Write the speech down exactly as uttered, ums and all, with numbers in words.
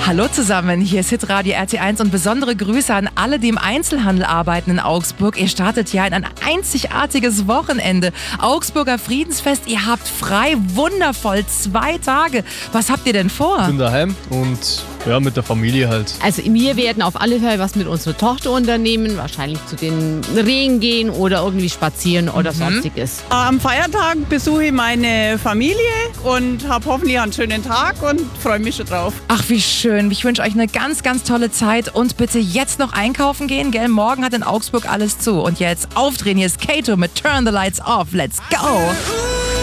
Hallo zusammen, hier ist Hitradio R T eins und besondere Grüße an alle, die im Einzelhandel arbeiten in Augsburg. Ihr startet ja in ein einzigartiges Wochenende. Augsburger Friedensfest, ihr habt frei, wundervoll, zwei Tage. Was habt ihr denn vor? Ich bin daheim und ja, mit der Familie halt. Also wir werden auf alle Fälle was mit unserer Tochter unternehmen, wahrscheinlich zu den Rehen gehen oder irgendwie spazieren oder Mhm. sonstiges. Am Feiertag besuche ich meine Familie und habe hoffentlich einen schönen Tag und freue mich schon drauf. Ach, wie schön. Ich wünsche euch eine ganz, ganz tolle Zeit und bitte jetzt noch einkaufen gehen, gell? Morgen hat in Augsburg alles zu. Und jetzt aufdrehen, hier ist Kato mit Turn the Lights Off. Let's go!